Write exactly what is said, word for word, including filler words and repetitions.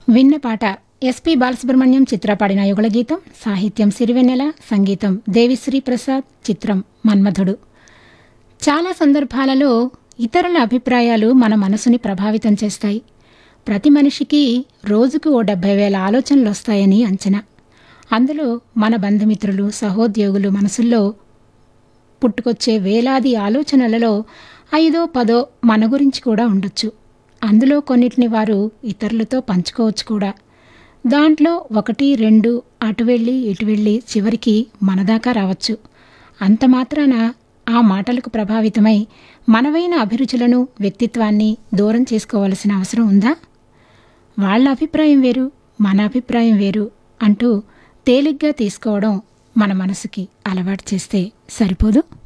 విన్న పాట ఎస్పి బాలసుబ్రహ్మణ్యం చిత్ర పాడిన యుగళ గీతం, సాహిత్యం సిరివెన్నెల, సంగీతం దేవిశ్రీ ప్రసాద్, చిత్రం మన్మధుడు. చాలా సందర్భాలలో ఇతరుల అభిప్రాయాలు మన మనసుని ప్రభావితం చేస్తాయి. ప్రతి మనిషికి రోజుకు ఓ డెబ్బై వేల ఆలోచనలు వస్తాయని అంచనా. అందులో మన బంధుమిత్రులు, సహోద్యోగులు మనసుల్లో పుట్టుకొచ్చే వేలాది ఆలోచనలలో ఐదో పదో మన గురించి కూడా ఉండొచ్చు. అందులో కొన్నిటిని వారు ఇతరులతో పంచుకోవచ్చు కూడా. దాంట్లో ఒకటి రెండు అటు వెళ్ళి ఇటు వెళ్ళి చివరికి మనదాకా రావచ్చు. అంత మాత్రాన ఆ మాటలకు ప్రభావితమై మనవైన అభిరుచులను, వ్యక్తిత్వాన్ని దూరం చేసుకోవాల్సిన అవసరం ఉందా? వాళ్ళ అభిప్రాయం వేరు, మన అభిప్రాయం వేరు అంటూ తేలిగ్గా తీసుకోవడం మన మనసుకి అలవాటు చేస్తే సరిపోదు.